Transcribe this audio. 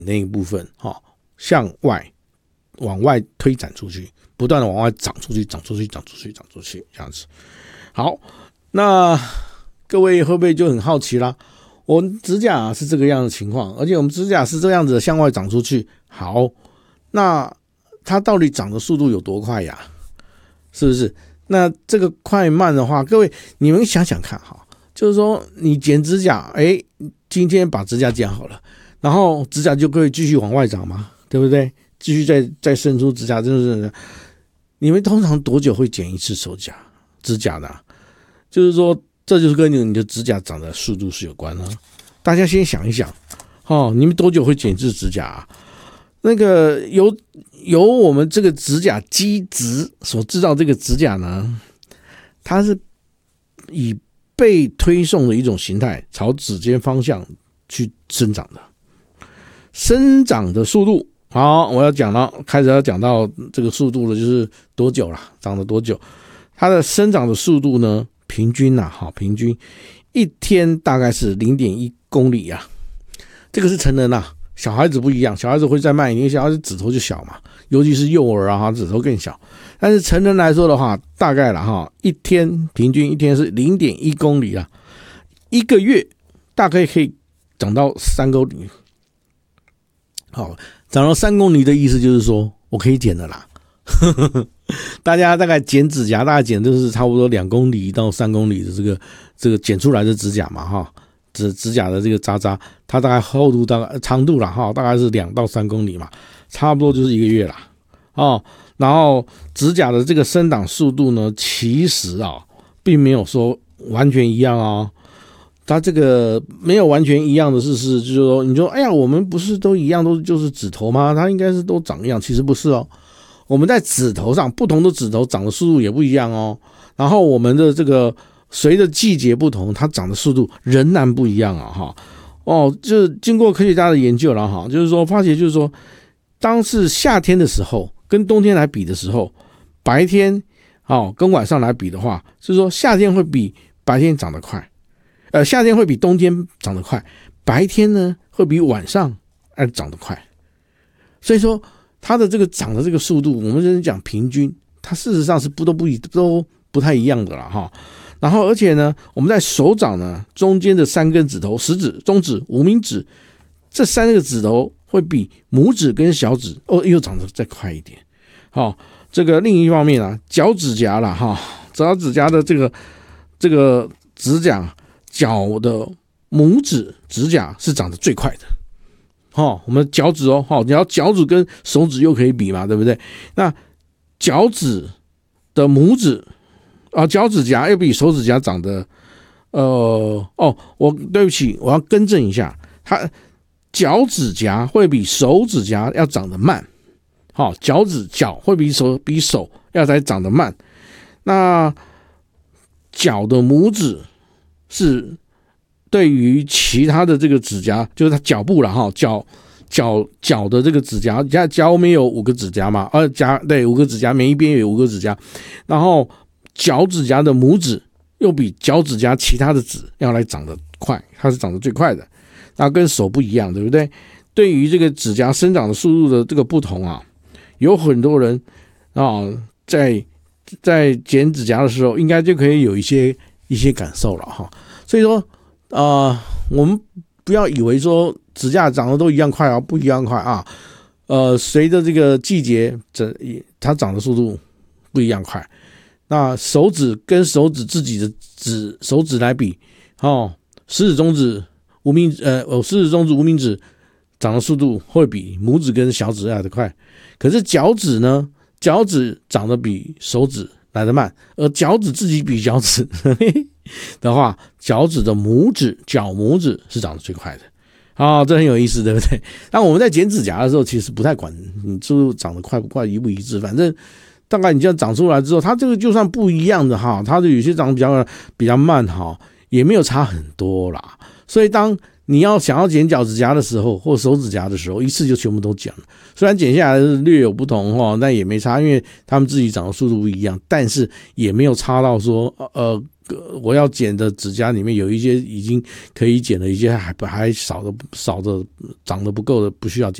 那一部分向外往外推展出去，不断的往外长出去这样子。好，那各位会不会就很好奇啦？我们指甲是这个样的情况，而且我们指甲是这样子的向外长出去。好，那它到底长的速度有多快呀？是不是？那这个快慢的话，各位你们想想看哈，就是说你剪指甲，今天把指甲剪好了，然后指甲就可以继续往外长嘛，对不对？继续再伸出指甲，真的是。你们通常多久会剪一次指甲的就是说，这就是跟你的指甲长的速度是有关的。大家先想一想，你们多久会剪一次指甲那个由我们这个指甲基质所制造这个指甲呢，它是以被推送的一种形态朝指尖方向去生长的。生长的速度，好，我要讲了，开始要讲到这个速度了，就是多久了，长了多久。它的生长的速度呢，平均一天大概是 0.1 公里啊。这个是成人啊，小孩子不一样，小孩子会再慢一点，小孩子指头就小嘛，尤其是幼儿啊，指头更小。但是成人来说的话，大概了平均一天是 0.1 公里啊，一个月大概可以长到3公里。好，长到3公里的意思就是说我可以剪了啦。大家大概剪指甲，大概剪就是差不多2公里到3公里的这个剪出来的指甲嘛指甲的这个渣，它大概厚度大概长度啦大概是2到3公里嘛，差不多就是1个月啦然后指甲的这个生长速度呢，其实并没有说完全一样它这个没有完全一样的就是说，你说哎呀，我们不是都一样，都就是指头吗？它应该是都长一样，其实不是我们在指头上，不同的指头长的速度也不一样然后我们的这个随着季节不同，它长的速度仍然不一样就是经过科学家的研究了就是说发现就是说，当是夏天的时候跟冬天来比的时候，白天跟晚上来比的话，就是说夏天会比白天长得快，夏天会比冬天长得快，白天呢会比晚上长得快。所以说它的这个长的这个速度，我们就是讲平均，它事实上是都不太一样的啦然后而且呢，我们在手掌呢中间的3根指头，食指、中指、无名指，这3个指头会比拇指跟小指又长得再快一点。这个另一方面脚趾甲啦脚趾甲的这个指甲，脚的拇指指甲是长得最快的。我们脚趾你要脚趾跟手指又可以比嘛，对不对？那脚趾的拇指脚趾甲又比手指甲长得对不起，我要更正一下，它脚趾甲会比手指甲要长得慢。脚会比手要再长得慢。那脚的拇指是对于其他的这个指甲，就是它脚部了脚的这个指甲，脚没有5个指甲嘛对，5个指甲，每一边有5个指甲，然后脚趾甲的拇指又比脚趾甲其他的指要来长得快，它是长得最快的。那跟手不一样，对不对？对于这个指甲生长的速度的这个不同有很多人在剪指甲的时候，应该就可以有一些感受了所以说我们不要以为说指甲长得都一样快不一样快随着这个季节它长的速度不一样快。那手指跟手指自己的手指来比食指、中指、无名指长的速度会比拇指跟小指来得快。可是脚趾呢，脚趾长得比手指来得慢，而脚趾自己比脚趾的话，脚趾的脚拇指是长得最快的这很有意思，对不对？但我们在剪指甲的时候，其实不太管你是不是长得快不快，一不一致，反正大概你这样长出来之后，它这个就算不一样的它就有些长得比较慢也没有差很多啦。所以当你想要剪脚趾甲的时候，或手指甲的时候，一次就全部都剪了。虽然剪下来是略有不同但也没差，因为他们自己长的速度不一样，但是也没有差到说我要剪的指甲里面有一些已经可以剪了，一些还少的长得不够的不需要剪。